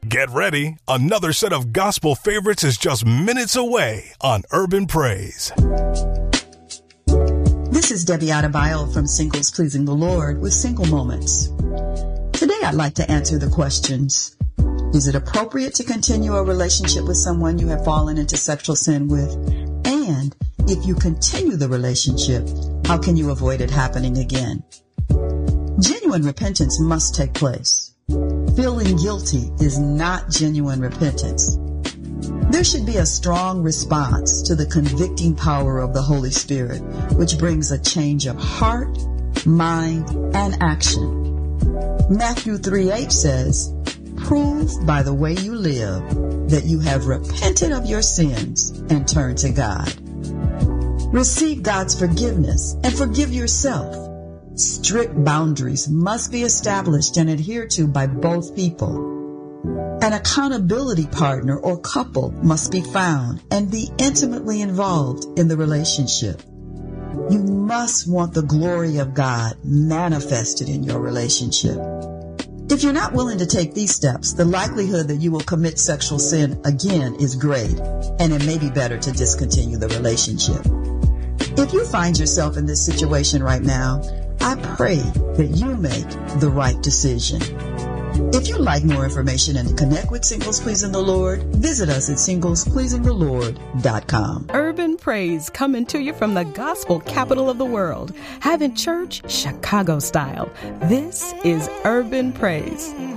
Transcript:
Get ready. Another set of gospel favorites is just minutes away on Urban Praise. This is Debbie Adebayo from Singles Pleasing the Lord with Single Moments. Today I'd like to answer the questions. Is it appropriate to continue a relationship with someone you have fallen into sexual sin with? And if you continue the relationship, how can you avoid it happening again? Genuine repentance must take place. Feeling guilty is not genuine repentance. There should be a strong response to the convicting power of the Holy Spirit, which brings a change of heart, mind, and action. Matthew 3:8 says, "Prove by the way you live that you have repented of your sins and turned to God." Receive God's forgiveness and forgive yourself. Strict boundaries must be established and adhered to by both people. An accountability partner or couple must be found and be intimately involved in the relationship. You must want the glory of God manifested in your relationship. If you're not willing to take these steps, the likelihood that you will commit sexual sin again is great, and it may be better to discontinue the relationship. If you find yourself in this situation right now, I pray that you make the right decision. If you'd like more information and to connect with Singles Pleasing the Lord, visit us at SinglesPleasingTheLord.com. Urban Praise coming to you from the gospel capital of the world, having church Chicago style. This is Urban Praise.